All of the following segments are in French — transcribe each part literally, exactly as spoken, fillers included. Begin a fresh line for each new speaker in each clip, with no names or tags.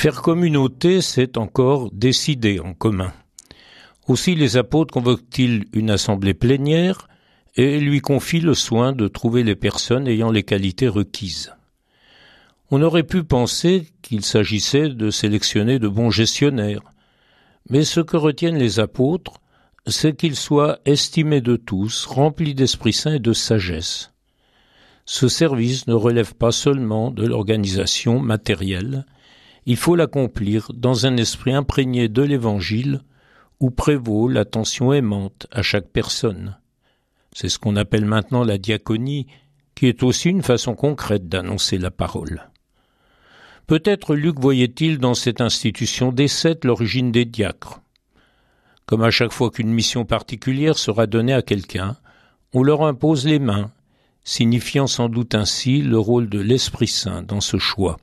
Faire communauté, c'est encore décider en commun. Aussi les apôtres convoquent-ils une assemblée plénière et lui confient le soin de trouver les personnes ayant les qualités requises. On aurait pu penser qu'il s'agissait de sélectionner de bons gestionnaires, mais ce que retiennent les apôtres, c'est qu'ils soient estimés de tous, remplis d'Esprit Saint et de sagesse. Ce service ne relève pas seulement de l'organisation matérielle, il faut l'accomplir dans un esprit imprégné de l'Évangile où prévaut l'attention aimante à chaque personne. C'est ce qu'on appelle maintenant la diaconie, qui est aussi une façon concrète d'annoncer la parole. Peut-être Luc voyait-il dans cette institution des sept l'origine des diacres. Comme à chaque fois qu'une mission particulière sera donnée à quelqu'un, on leur impose les mains, signifiant sans doute ainsi le rôle de l'Esprit Saint dans ce choix.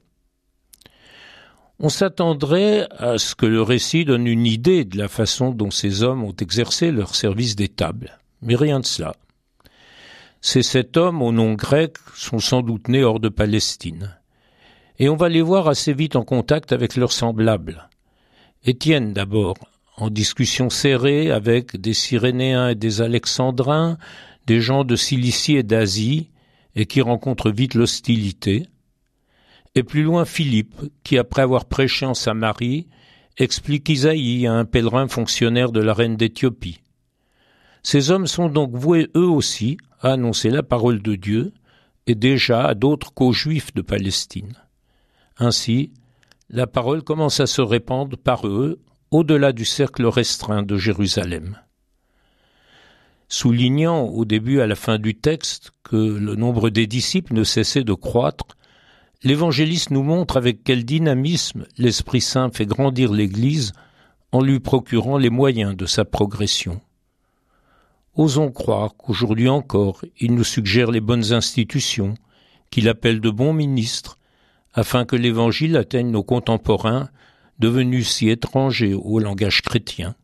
On s'attendrait à ce que le récit donne une idée de la façon dont ces hommes ont exercé leur service d'étable, mais rien de cela. Ces sept hommes au nom grec sont sans doute nés hors de Palestine, et on va les voir assez vite en contact avec leurs semblables. Étienne d'abord, en discussion serrée avec des Cyrénéens et des Alexandrins, des gens de Cilicie et d'Asie, et qui rencontrent vite l'hostilité. Et plus loin Philippe, qui après avoir prêché en Samarie, explique Isaïe à un pèlerin fonctionnaire de la reine d'Éthiopie. Ces hommes sont donc voués eux aussi à annoncer la parole de Dieu, et déjà à d'autres qu'aux Juifs de Palestine. Ainsi, la parole commence à se répandre par eux, au-delà du cercle restreint de Jérusalem. Soulignant au début et à la fin du texte que le nombre des disciples ne cessait de croître, l'évangéliste nous montre avec quel dynamisme l'Esprit Saint fait grandir l'Église en lui procurant les moyens de sa progression. Osons croire qu'aujourd'hui encore, il nous suggère les bonnes institutions, qu'il appelle de bons ministres, afin que l'Évangile atteigne nos contemporains, devenus si étrangers au langage chrétien.